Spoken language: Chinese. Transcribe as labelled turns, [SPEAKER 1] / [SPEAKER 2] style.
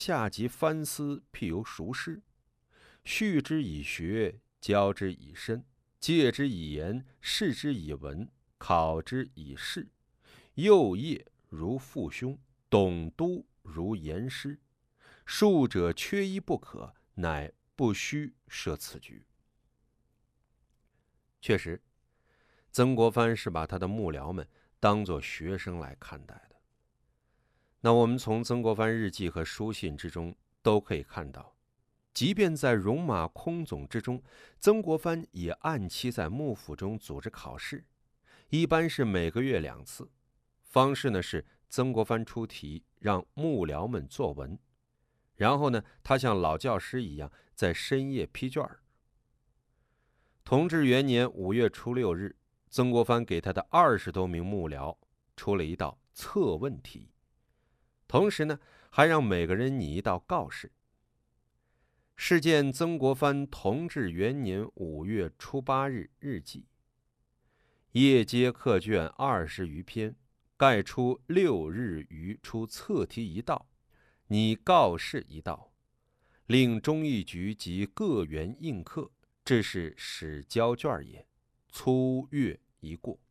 [SPEAKER 1] 下及藩司，譬有熟师，序之以学，教之以身，戒之以言，示之以文，考之以示。幼业如父兄，懂都如言师。术者缺一不可，乃不须设此局。确实，曾国藩是把他的幕僚们当作学生来看待的。那我们从曾国藩日记和书信之中都可以看到，即便在戎马倥偬之中，曾国藩也按期在幕府中组织考试，一般是每个月2次。方式呢是曾国藩出题，让幕僚们作文，然后呢他像老教师一样在深夜批卷。同治元年5月初6日，曾国藩给他的20多名幕僚出了一道测问题，同时呢还让每个人拟一道告示。是见曾国藩同治元年5月初8日日记，夜接课卷20余篇，概出6日余出测题一道，拟告示一道，令忠义局及各员应课，这是始交卷也，粗阅一过。